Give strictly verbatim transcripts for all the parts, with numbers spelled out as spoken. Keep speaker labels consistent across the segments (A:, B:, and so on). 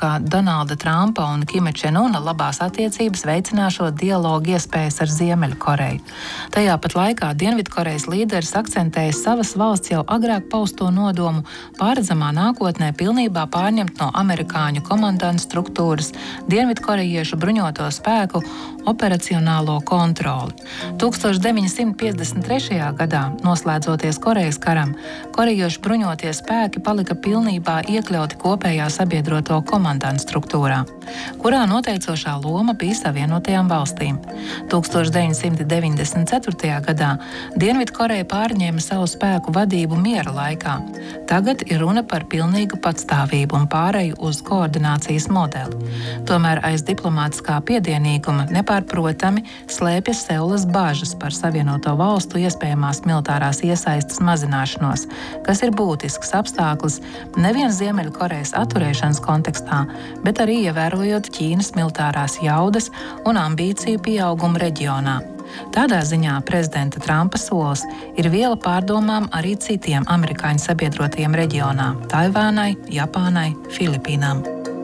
A: ka Donalda Trumpa un Kima Čen-una labās attiecības veicināšot dialogu iespējas ar Ziemeļkoreju. Tajā pat laikā Dienvidkorejas līderis akcentēja savas valsts jau agrāk pausto nodomu pārredzamā nākotnē pilnībā pārņemt no amerikāņu komandantu struktūras dienvidkorejiešu bruņoto spēku operacionālo kontroli. tūkstoš deviņi simti piecdesmit trešajā gadā, noslēdzoties Korejas karam, korejiešu bruņotie spēki palika pilnībā iekļauti kopējā sabiedroto komandantu struktūrā, kurā noteicošā loma bija Savienotajām valstīm. tūkstoš deviņi simti deviņdesmit ceturtajā gadā Dienvidkoreja pārņēma savu spēku vadību miera laikā. Tagad ir runa par pilnīgu patstāvību un pāreju uz koordinācijas modeli. Tomēr aiz diplomātiskā piedienīguma nepārprotami slēpjas Seulas bažas par Savienoto valstu iespējamās militārās iesaistes mazināšanos, kas ir būtisks apstākļus nevien Ziemeļkorejas atturēšanas kontekstā, bet arī ievērojot Ķīnas militārās jaudas un ambīciju pieaugumu reģionā. Tādā ziņā prezidenta Trumpa solis ir viela pārdomām arī citiem amerikāņu sabiedrotajiem reģionā – Taivānai, Japānai, Filipīnām.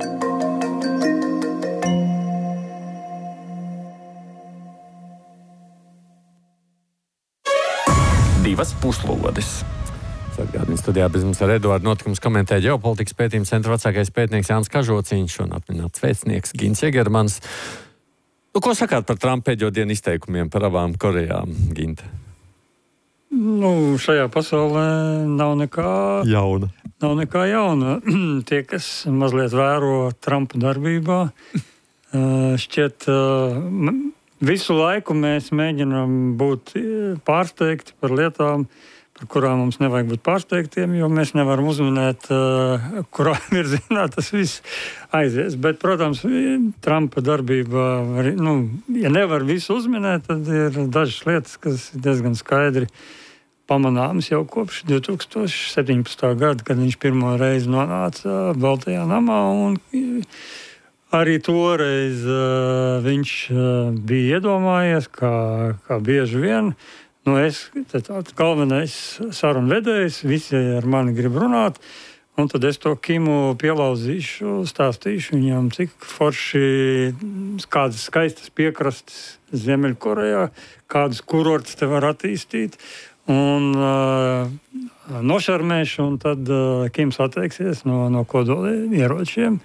B: Divas puslodes.
C: Atgādījums studijā bez mums ar Eduardu notikumus komentē ģeopolitikas pētījuma centra vecākais pētnieks Jānis Kažociņš un atminēts vēstnieks Gins Jegermans. Nu, ko sakāt par Trumpa pēdējo dienu izteikumiem par abām Korejām, Ginte?
D: Nu, šajā pasaulē nav nekā
C: jauna.
D: Nav nekā jauna. Tie, kas mazliet vēro Trumpa darbībā, šķiet, visu laiku mēs mēģinām būt pārsteigti par lietām, par kurām mums nevajag būt pārsteigtiem, jo mēs nevaram uzminēt, uh, kurā virzienā tas viss aizies. Bet, protams, Trumpa darbība, var, nu, ja nevar visu uzminēt, tad ir dažas lietas, kas ir diezgan skaidri pamanāmas jau kopš divi tūkstoši septiņpadsmitā gada, kad viņš pirmo reizi nonāca Baltajā namā, un arī toreiz uh, viņš uh, bija iedomājies, kā, kā bieži vien, nu, es tāds galvenais sarunu vedējs, visi ar mani grib runāt, un tad es to Kimu pielauzīšu, stāstīšu viņam, cik forši, kādas skaistas piekrastes Ziemeļkorejā, kādas kurortus te var attīstīt, un uh, nošarmēšu, un tad uh, Kims atteiksies no, no kodoliem ieročiem.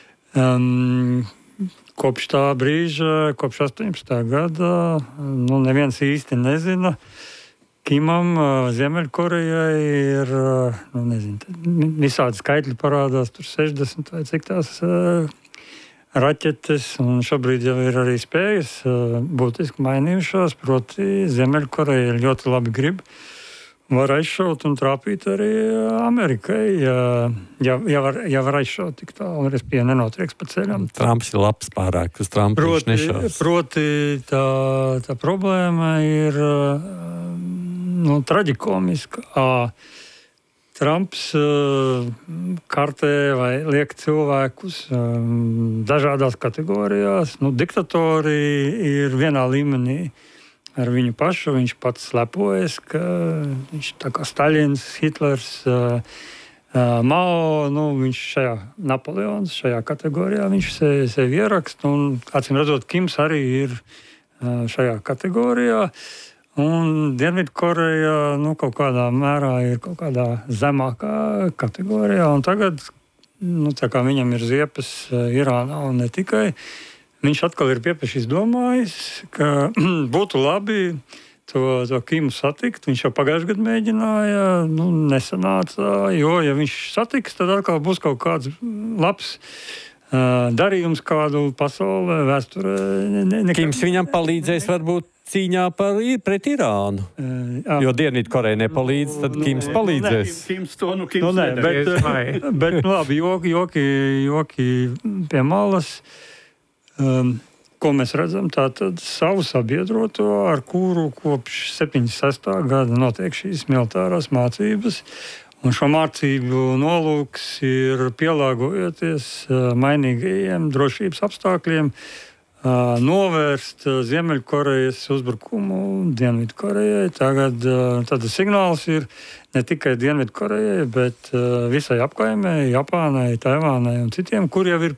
D: Um, Kopš tā brīža, kopš astoņpadsmitā gada, nu, neviens īsti nezina. Kimam, Ziemeļkorejai ir, nu, nezinu, visādi skaitļi parādās, tur sešdesmit vai cik tās uh, raķetes, un šobrīd jau ir arī spējas uh, būtiski mainījušās, proti Ziemeļkoreja ļoti labi grib. Var aizšaut un trāpīt arī Amerikai, ja, ja, ja, var, ja var aizšaut tik tālu, un respektīvi nenotrieks pa ceļam.
C: Trumps ir labs pārāk, uz Trumpu viņš nešaus.
D: Proti tā, tā problēma ir nu, traģikomiska. Trumps kartē vai liek cilvēkus dažādās kategorijās. Nu, diktatori ir vienā līmenī ar viņu pašu. Viņš pats slepojas, ka viņš tā kā Staļins, Hitlers, uh, uh, Mao, nu, viņš šajā Napoleons, šajā kategorijā viņš sevi, sevi ieraksta, un, acīm redzot, Kims arī ir uh, šajā kategorijā, un Dienvidkoreja, nu, kaut kādā mērā ir kaut kādā zemākā kategorijā, un tagad, nu, tā kā viņam ir ziepes uh, Irānā un ne tikai, viņš atkal ir piepešis domājis, ka būtu labi to, to Kimu satikt. Viņš jau pagājušajā gadā mēģināja, nu, nesanāca, jo, ja viņš satiks, tad atkal būs kaut kāds labs uh, darījums kādu pasaulē, vēsturē. Ne, ne,
C: Kims viņam palīdzēs varbūt cīņā par, pret Irānu. Uh, jo Dienvidkoreja nepalīdz, tad Kims palīdzēs.
B: Ne, Kims to, nu, Kims
D: nu, nē, bet, bet, nu, labi, joki, joki, joki pie malas. Um, ko mēs redzam, tātad savu sabiedroto, ar kuru kopš septiņdesmit sestā gada notiek šīs militārās mācības, un šo mācību nolūks ir pielāgojoties uh, mainīgajiem drošības apstākļiem, uh, novērst uh, Ziemeļkorejas uzbrukumu Dienvidkorejai. Tagad uh, tad signāls ir ne tikai Dienvidkorejai, bet uh, visai apkaimē, Japānai, Taivānai un citiem, kur jau ir